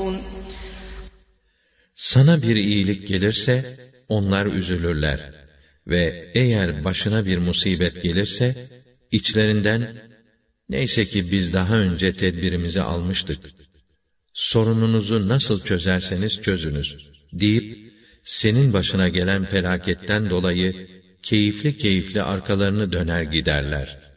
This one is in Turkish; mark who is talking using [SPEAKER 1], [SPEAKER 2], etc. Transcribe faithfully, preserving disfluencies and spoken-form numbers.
[SPEAKER 1] يَعْمَلُونَ
[SPEAKER 2] Sana bir iyilik gelirse, onlar üzülürler. Ve eğer başına bir musibet gelirse, içlerinden, neyse ki biz daha önce tedbirimizi almıştık, sorununuzu nasıl çözerseniz çözünüz, deyip, senin başına gelen felaketten dolayı, keyifli keyifli arkalarını döner giderler.